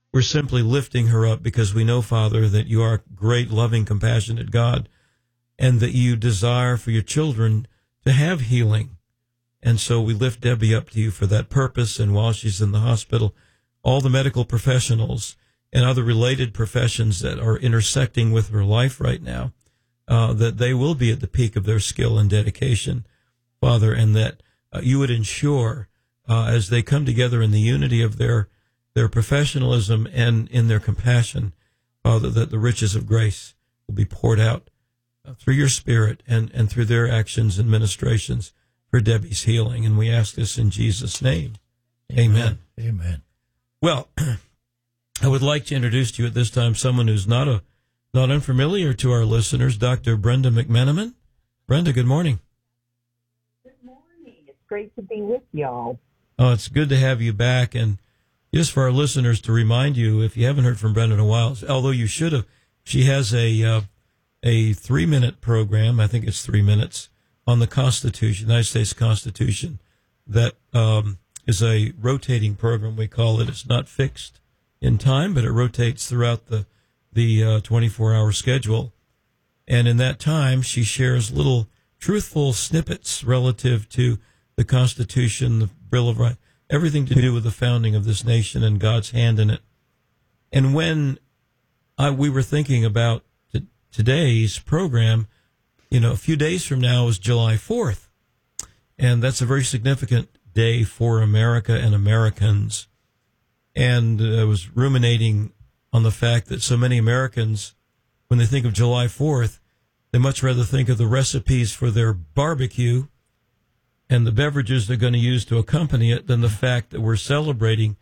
We're simply lifting her up because we know, Father, that you are a great, loving, compassionate God, and that you desire for your children to have healing. And so we lift Debbie up to you for that purpose. And while she's in the hospital, all the medical professionals and other related professions that are intersecting with her life right now, that they will be at the peak of their skill and dedication, Father, and that you would ensure, as they come together in the unity of their professionalism and in their compassion, Father, that the riches of grace will be poured out through your Spirit and through their actions and ministrations for Debbie's healing. And we ask this in Jesus' name. Amen. Amen. Well, I would like to introduce to you at this time someone who's not unfamiliar to our listeners, Dr. Brenda McMenamin. Brenda, good morning. Good morning. It's great to be with y'all. Oh, it's good to have you back. And just for our listeners to remind you, if you haven't heard from Brenda in a while, although you should have, she has a 3-minute program, I think it's 3 minutes, on the Constitution, United States Constitution, that is a rotating program, we call it. It's not fixed in time, but it rotates throughout the 24-hour schedule. And in that time, she shares little truthful snippets relative to the Constitution, the Bill of Rights, everything to do with the founding of this nation and God's hand in it. And when we were thinking about today's program, a few days from now is July 4th. And that's a very significant day for America and Americans. And I was ruminating on the fact that so many Americans, when they think of July 4th, they much rather think of the recipes for their barbecue and the beverages they're going to use to accompany it than the fact that we're celebrating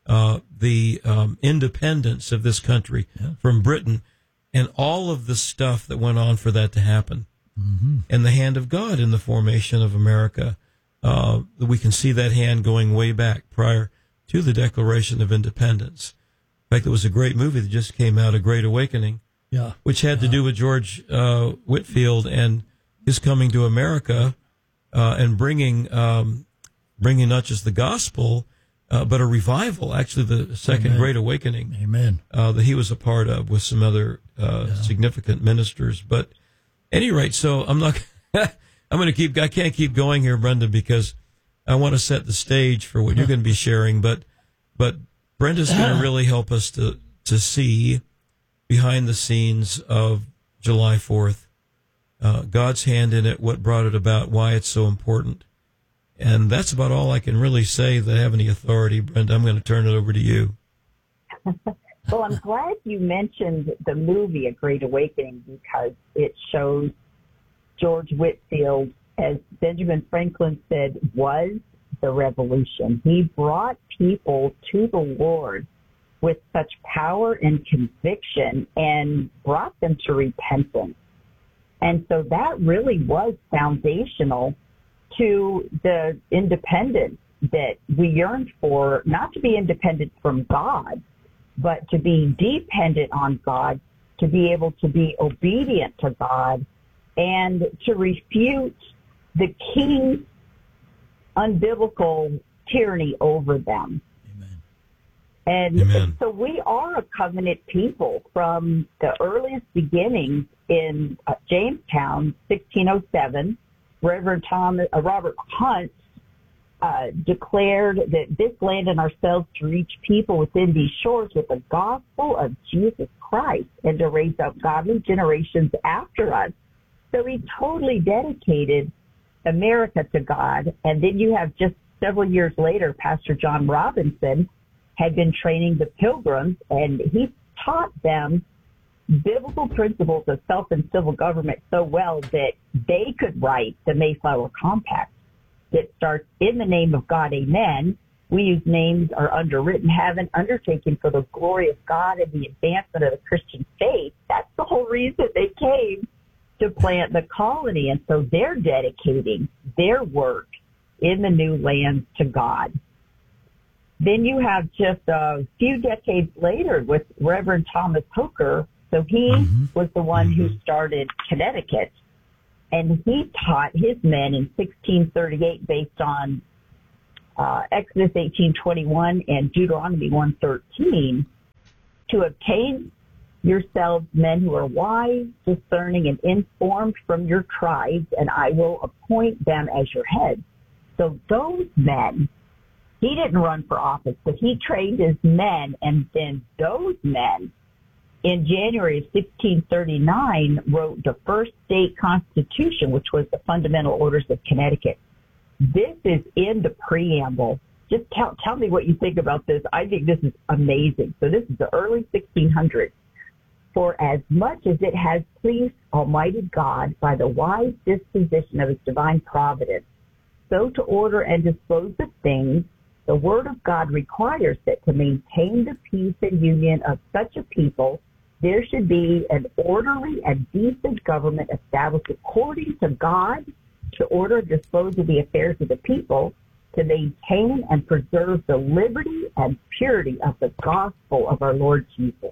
the independence of this country from Britain and all of the stuff that went on for that to happen. Mm-hmm. And the hand of God in the formation of America. We can see that hand going way back prior to the Declaration of Independence. In fact, there was a great movie that just came out, A Great Awakening, which had to do with George Whitefield and his coming to America and bringing not just the gospel, but a revival, actually the Second Great Awakening. Amen. That he was a part of with some other significant ministers. But at any rate, so I'm not, I can't keep going here, Brenda, because I want to set the stage for what you're going to be sharing. But Brenda's going to really help us to see behind the scenes of July 4th, God's hand in it, what brought it about, why it's so important. And that's about all I can really say that I have any authority. Brenda, I'm going to turn it over to you. Well, I'm glad you mentioned the movie A Great Awakening because it shows George Whitefield, as Benjamin Franklin said, was the revolution. He brought people to the Lord with such power and conviction and brought them to repentance. And so that really was foundational to the independence that we yearned for, not to be independent from God, but to be dependent on God, to be able to be obedient to God, and to refute the king's unbiblical tyranny over them. Amen. And Amen. So we are a covenant people from the earliest beginnings in Jamestown, 1607. Reverend Robert Hunt declared that this land and ourselves to reach people within these shores with the gospel of Jesus Christ and to raise up godly generations after us. So he totally dedicated America to God. And then you have just several years later, Pastor John Robinson had been training the Pilgrims, and he taught them biblical principles of self and civil government so well that they could write the Mayflower Compact that starts, in the name of God, amen. We use names are underwritten, haven't undertaken for the glory of God and the advancement of the Christian faith. That's the whole reason they came to plant the colony. And so they're dedicating their work in the new land to God. Then you have just a few decades later with Reverend Thomas Hooker. So he was the one who started Connecticut, and he taught his men in 1638 based on Exodus 18:21 and Deuteronomy 1:13 to obtain yourselves men who are wise, discerning, and informed from your tribes, and I will appoint them as your heads. So those men, he didn't run for office, but he trained his men, and then those men, in January of 1639, wrote the first state constitution, which was the Fundamental Orders of Connecticut. This is in the preamble. Just tell me what you think about this. I think this is amazing. So this is the early 1600s. For as much as it has pleased Almighty God by the wise disposition of his divine providence, so to order and dispose of things, the word of God requires that to maintain the peace and union of such a people, there should be an orderly and decent government established according to God, to order and dispose of the affairs of the people, to maintain and preserve the liberty and purity of the gospel of our Lord Jesus.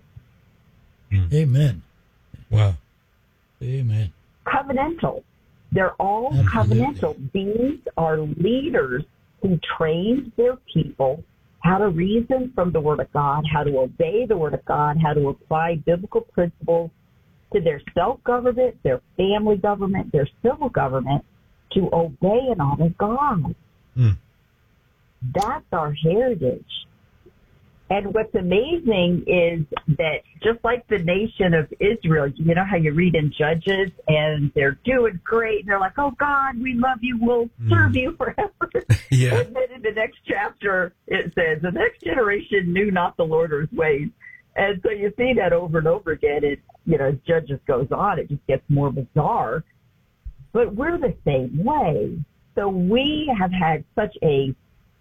Amen. Wow. Amen. Covenantal. They're all Absolutely. covenantal. These are leaders who trained their people how to reason from the Word of God, how to obey the Word of God, how to apply biblical principles to their self-government, their family government, their civil government, to obey and honor God. That's our heritage. And what's amazing is that just like the nation of Israel, you know how you read in Judges and they're doing great and they're like, oh God, we love you, we'll serve you forever. Yeah. And then in the next chapter, it says, the next generation knew not the Lord or his ways. And so you see that over and over again. It, you know, as Judges goes on, it just gets more bizarre. But we're the same way. So we have had such a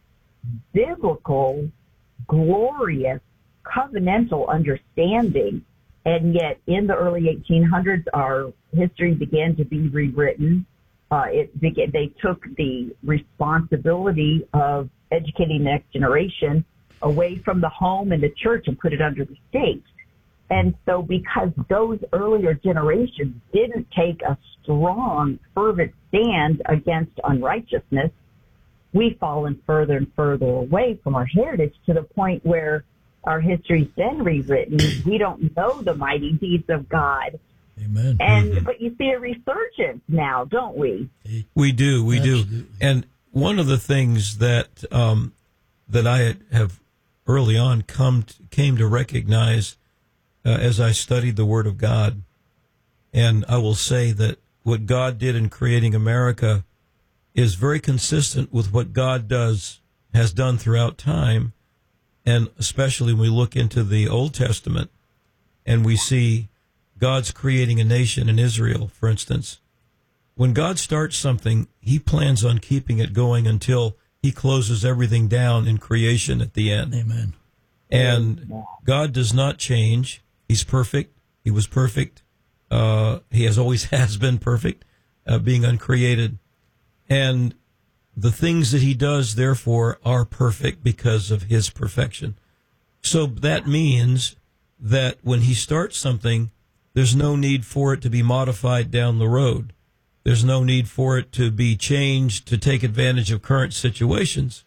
biblical, glorious, covenantal understanding, and yet in the early 1800s, our history began to be rewritten. They took the responsibility of educating the next generation away from the home and the church and put it under the state. And so because those earlier generations didn't take a strong, fervent stand against unrighteousness, we've fallen further and further away from our heritage to the point where our history's been rewritten. We don't know the mighty deeds of God. Amen. And but you see a resurgence now, don't we? We do. Absolutely. And one of the things that that I have early on came to recognize as I studied the Word of God, and I will say that what God did in creating America is very consistent with what God has done throughout time, and especially when we look into the Old Testament and we see God's creating a nation in Israel, for instance. When God starts something, he plans on keeping it going until he closes everything down in creation at the end. Amen. And God does not change. He's perfect. He was perfect. He always has been perfect, being uncreated. And the things that he does, therefore, are perfect because of his perfection. So that means that when he starts something, there's no need for it to be modified down the road. There's no need for it to be changed to take advantage of current situations.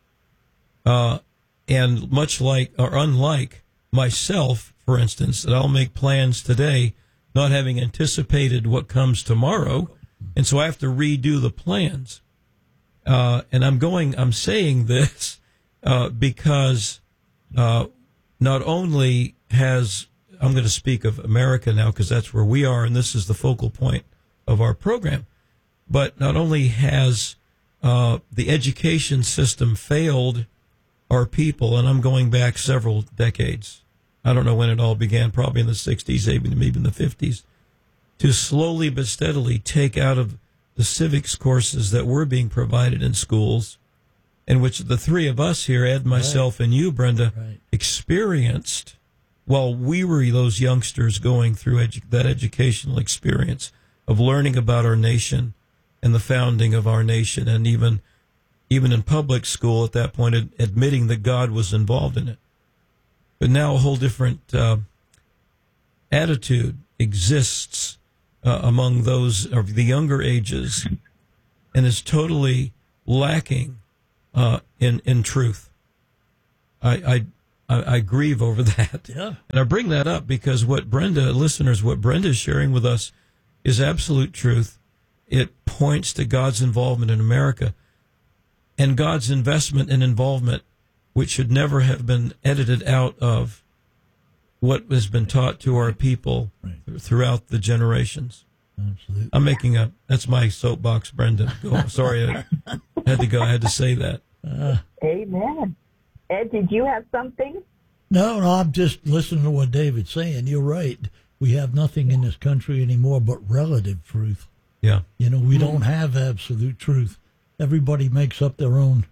And much like, or unlike myself, for instance, that I'll make plans today, not having anticipated what comes tomorrow, and so I have to redo the plans. And I'm saying this because not only has, I'm going to speak of America now because that's where we are and this is the focal point of our program, but not only has the education system failed our people, and I'm going back several decades, I don't know when it all began, probably in the 60s, maybe in the 50s, to slowly but steadily take out of the civics courses that were being provided in schools, in which the three of us here, Ed, myself, and you, Brenda, experienced while we were those youngsters going through that educational experience of learning about our nation and the founding of our nation, and even in public school at that point, admitting that God was involved in it. But now a whole different attitude exists among those of the younger ages, and is totally lacking in truth. I I grieve over that. Yeah. And I bring that up because what Brenda's sharing with us is absolute truth. It points to God's involvement in America and God's investment and involvement, which should never have been edited out of what has been taught to our people throughout the generations. Absolutely. I'm making up. That's my soapbox, Brenda. Sorry, I had to say that. Amen. Ed, did you have something? No, I'm just listening to what David's saying. You're right. We have nothing in this country anymore but relative truth. Yeah. You know, we don't have absolute truth. Everybody makes up their own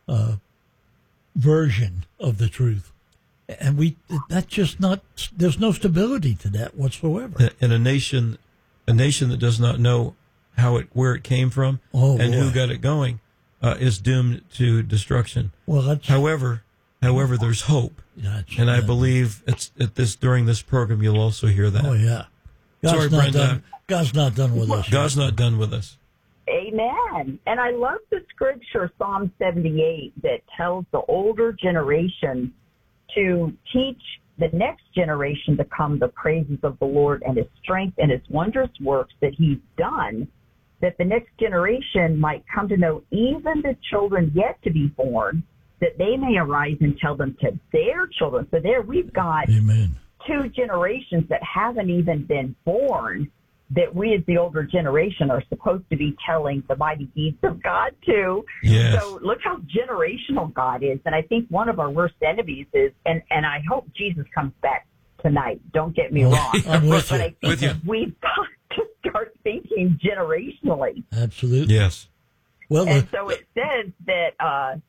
version of the truth. And that's just not, there's no stability to that whatsoever. And a nation that does not know where it came from and who got it going is doomed to destruction. Well, however, there's hope. And I believe during this program you'll also hear that. Oh yeah. Sorry, Brenda. God's not done with us. God's not done with us. Amen. And I love the scripture, Psalm 78, that tells the older generation to teach the next generation to come the praises of the Lord and his strength and his wondrous works that he's done, that the next generation might come to know even the children yet to be born, that they may arise and tell them to their children. So there we've got Amen. 2 generations that haven't even been born, that we as the older generation are supposed to be telling the mighty deeds of God to. Yes. So look how generational God is. And I think one of our worst enemies is, and I hope Jesus comes back tonight. Don't get me wrong. I'm with but you. I think we've got to start thinking generationally. Absolutely. Yes. Well, And so it says that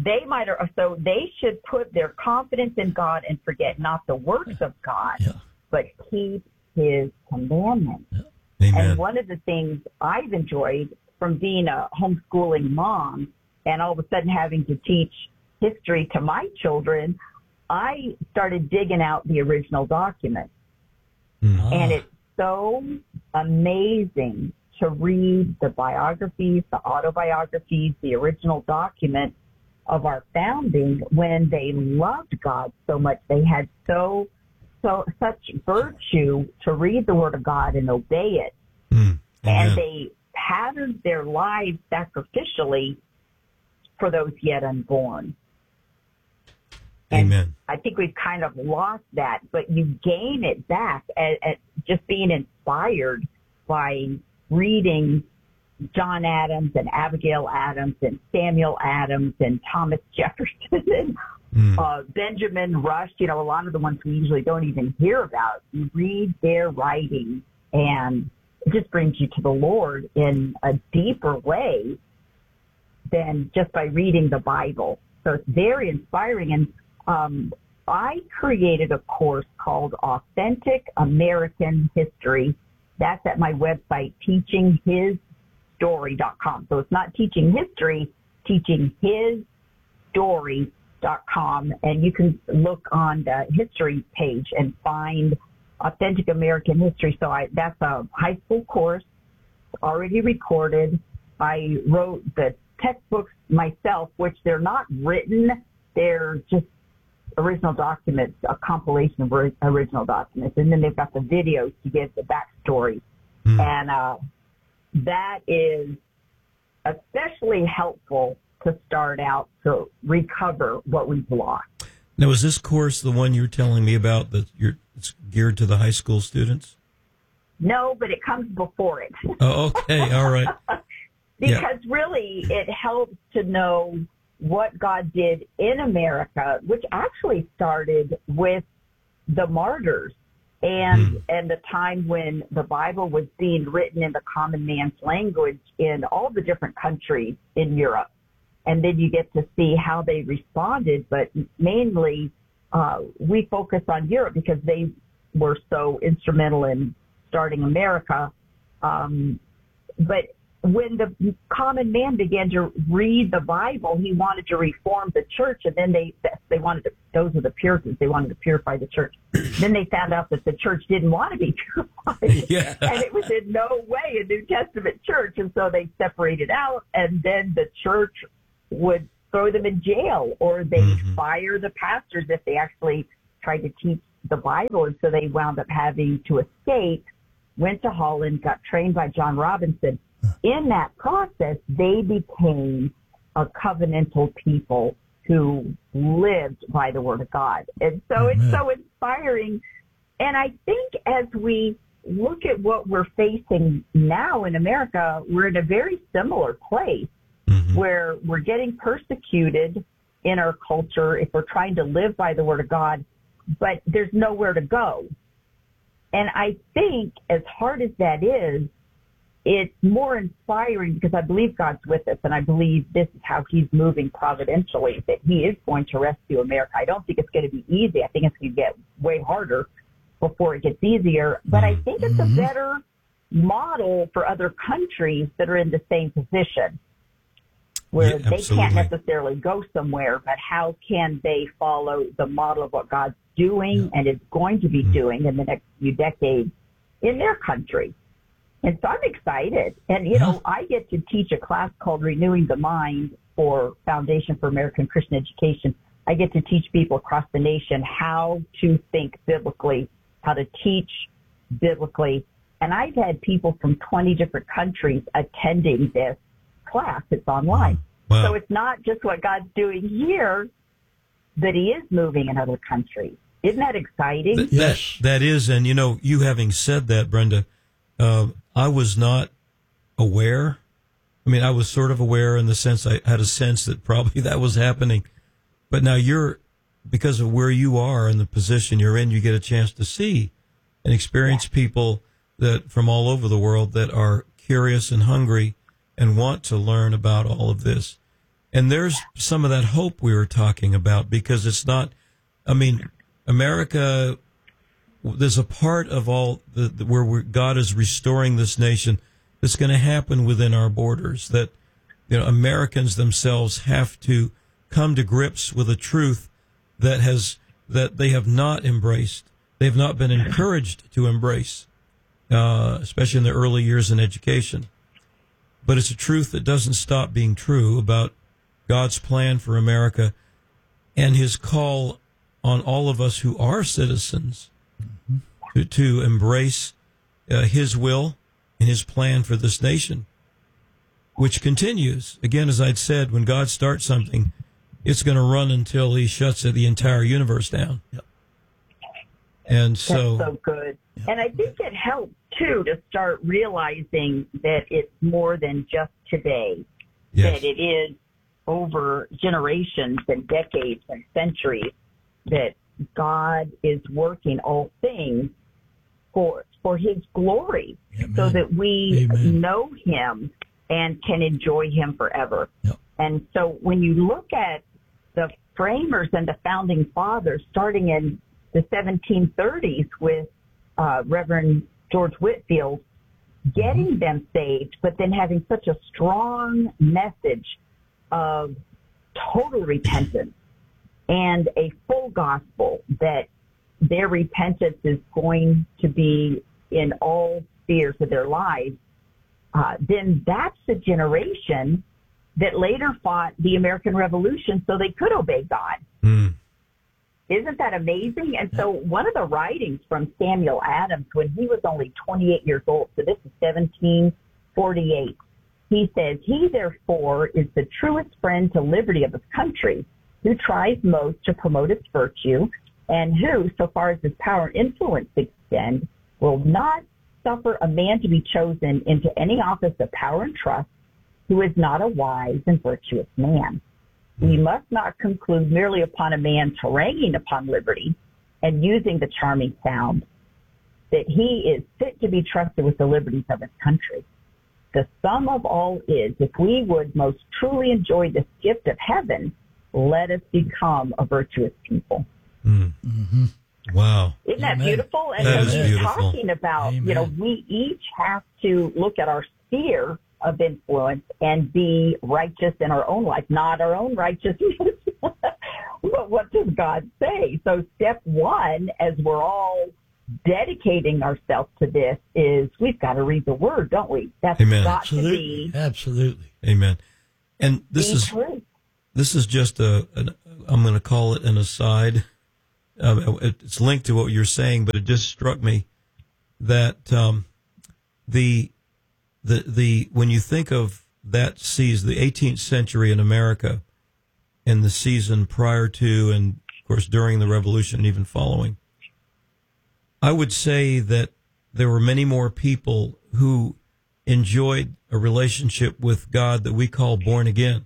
they should put their confidence in God and forget not the works of God, but keep his commandments. Yeah. Amen. And one of the things I've enjoyed from being a homeschooling mom and all of a sudden having to teach history to my children, I started digging out the original document. And it's so amazing to read the biographies, the autobiographies, the original document of our founding when they loved God so much. They had such virtue to read the Word of God and obey it. And they patterned their lives sacrificially for those yet unborn. Amen. I think we've kind of lost that, but you gain it back at just being inspired by reading John Adams and Abigail Adams and Samuel Adams and Thomas Jefferson and Benjamin Rush, a lot of the ones we usually don't even hear about. You read their writings and it just brings you to the Lord in a deeper way than just by reading the Bible. So it's very inspiring. And I created a course called Authentic American History. That's at my website, teachinghisstory.com. So it's not teaching history, teachinghisstory.com. And you can look on the history page and find Authentic American History. So that's a high school course, already recorded. I wrote the textbooks myself, which they're not written. They're just original documents, a compilation of original documents. And then they've got the videos to give the backstory. And that is especially helpful to start out to recover what we've lost. Now, is this course the one you're telling me about that it's geared to the high school students? No, but it comes before it. Oh, okay. All right. Because really it helps to know what God did in America, which actually started with the martyrs and the time when the Bible was being written in the common man's language in all the different countries in Europe. And then you get to see how they responded, but mainly we focus on Europe because they were so instrumental in starting America. But when the common man began to read the Bible, he wanted to reform the church, and then they wanted to, those were the Puritans, they wanted to purify the church. Then they found out that the church didn't want to be purified, and it was in no way a New Testament church, and so they separated out, and then the church would throw them in jail, or they'd fire the pastors if they actually tried to teach the Bible. And so they wound up having to escape, went to Holland, got trained by John Robinson. In that process, they became a covenantal people who lived by the word of God. And so it's so inspiring. And I think as we look at what we're facing now in America, we're in a very similar place where we're getting persecuted in our culture if we're trying to live by the word of God, but there's nowhere to go. And I think as hard as that is, it's more inspiring because I believe God's with us, and I believe this is how he's moving providentially, that he is going to rescue America. I don't think it's going to be easy. I think it's going to get way harder before it gets easier. But I think it's a better model for other countries that are in the same position, where they can't necessarily go somewhere, but how can they follow the model of what God's doing and is going to be doing in the next few decades in their country. And so I'm excited. And, you know, I get to teach a class called Renewing the Mind for Foundation for American Christian Education. I get to teach people across the nation how to think biblically, how to teach biblically. And I've had people from 20 different countries attending this class. It's online. Wow. So it's not just what God's doing here, but he is moving in other countries. Isn't that exciting? Yes. That is. And, you know, you having said that, Brenda, I was not aware. I mean, I was sort of aware in the sense I had a sense that probably that was happening. But now because of where you are and the position you're in, you get a chance to see and experience people that from all over the world that are curious and hungry and want to learn about all of this. And there's some of that hope we were talking about, because it's not, I mean, America, there's a part of all where God is restoring this nation that's going to happen within our borders, that, you know, Americans themselves have to come to grips with a truth that they have not embraced. They have not been encouraged to embrace, especially in the early years in education. But it's a truth that doesn't stop being true about God's plan for America and his call on all of us who are citizens to embrace his will and his plan for this nation, which continues. Again, as I'd said, when God starts something, it's going to run until he shuts the entire universe down. Yep. And so, that's so good. Yep. And I think it helps, too, to start realizing that it's more than just today, that it is over generations and decades and centuries that God is working all things for his glory. Amen. So that we know him and can enjoy him forever. Yep. And so when you look at the framers and the founding fathers, starting in the 1730s with Reverend George Whitefield, getting them saved, but then having such a strong message of total repentance and a full gospel, that their repentance is going to be in all spheres of their lives, then that's the generation that later fought the American Revolution so they could obey God. Isn't that amazing? And so one of the writings from Samuel Adams, when he was only 28 years old, so this is 1748, he says, "He therefore is the truest friend to liberty of his country, who tries most to promote its virtue, and who, so far as his power and influence extend, will not suffer a man to be chosen into any office of power and trust who is not a wise and virtuous man. We must not conclude merely upon a man haranguing upon liberty and using the charming sound that he is fit to be trusted with the liberties of his country. The sum of all is, if we would most truly enjoy this gift of heaven, let us become a virtuous people." Mm-hmm. Wow. Isn't that beautiful? And that so is he's beautiful. talking about, you know, we each have to look at our sphere of influence and be righteous in our own life, not our own righteousness. But what does God say? So step one, as we're all dedicating ourselves to this, is we've got to read the Word, don't we? That's got to be absolutely. Amen. And this is true. this is just I'm going to call it an aside. It's linked to what you're saying, but it just struck me that the when you think of that season, the 18th century in America, and the season prior to, and of course during the Revolution and even following, I would say that there were many more people who enjoyed a relationship with God that we call born again,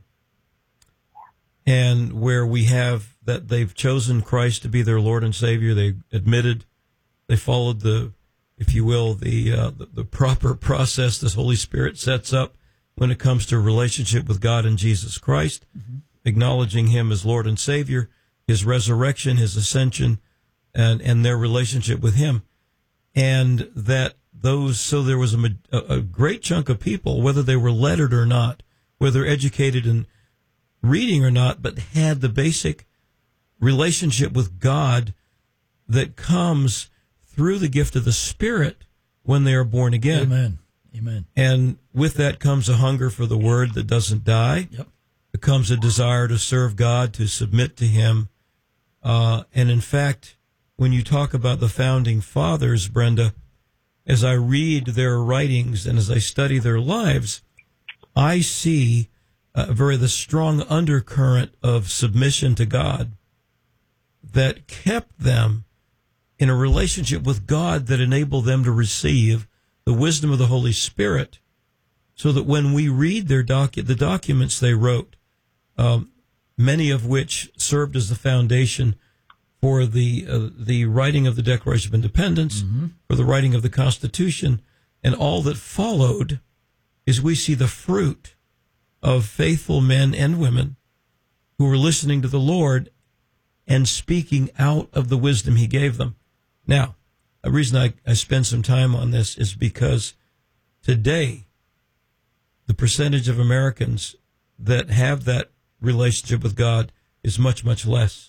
and where we have that they've chosen Christ to be their Lord and Savior. They admitted, they followed the, if you will, the proper process the Holy Spirit sets up when it comes to a relationship with God and Jesus Christ, acknowledging Him as Lord and Savior, His resurrection, His ascension, and their relationship with Him. And that those, so there was a great chunk of people, whether they were lettered or not, whether educated in reading or not, but had the basic relationship with God that comes through the gift of the Spirit when they are born again. Amen. Amen. And with that comes a hunger for the Word that doesn't die. Yep. It comes a desire to serve God, to submit to Him. And in fact, when you talk about the founding fathers, Brenda, as I read their writings and as I study their lives, I see the strong undercurrent of submission to God that kept them in a relationship with God that enabled them to receive the wisdom of the Holy Spirit, so that when we read their the documents they wrote, many of which served as the foundation for the writing of the Declaration of Independence, for the writing of the Constitution, and all that followed, is we see the fruit of faithful men and women who were listening to the Lord and speaking out of the wisdom He gave them. Now, the reason I spend some time on this is because today, the percentage of Americans that have that relationship with God is much, much less.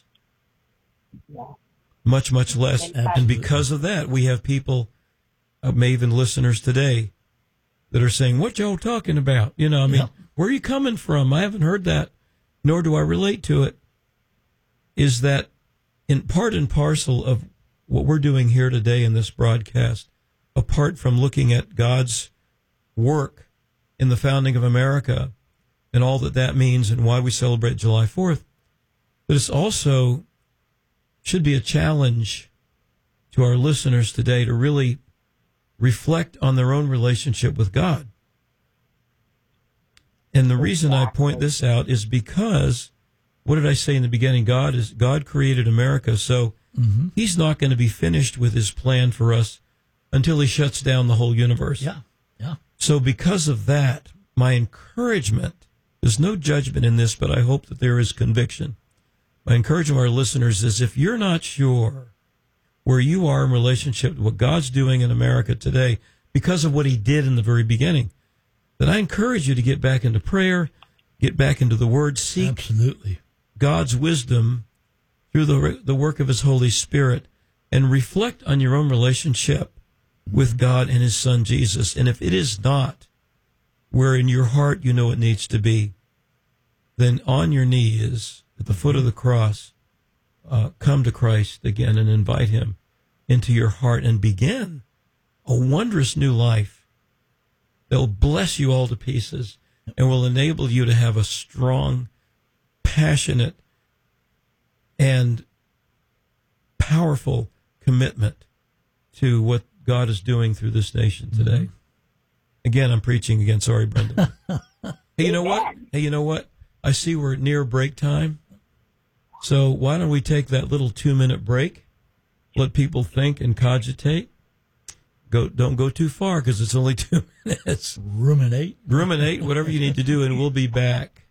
Much, much less. And because of that, we have people, maybe even listeners today, that are saying, what y'all talking about? You know, I mean, where are you coming from? I haven't heard that, nor do I relate to it. Is that in part and parcel of what we're doing here today in this broadcast, apart from looking at God's work in the founding of America and all that that means and why we celebrate July 4th, but it's also should be a challenge to our listeners today to really reflect on their own relationship with God. And the reason I point this out is because, what did I say in the beginning? God created America, so He's not going to be finished with His plan for us until He shuts down the whole universe. Yeah, yeah. So because of that, my encouragement, there's no judgment in this, but I hope that there is conviction. My encouragement to our listeners is, if you're not sure where you are in relationship to what God's doing in America today because of what He did in the very beginning, then I encourage you to get back into prayer, get back into the Word, seek absolutely God's wisdom through the work of His Holy Spirit, and reflect on your own relationship with God and His Son Jesus. And if it is not where in your heart you know it needs to be, then on your knees at the foot of the cross, come to Christ again and invite Him into your heart and begin a wondrous new life that will bless you all to pieces and will enable you to have a strong, passionate, and powerful commitment to what God is doing through this nation today. Again, I'm preaching again. Sorry, Brenda. Hey, you know what? I see we're near break time. So why don't we take that little 2-minute break? Let people think and cogitate. Don't go too far because it's only 2 minutes. Ruminate, whatever you need to do, and we'll be back.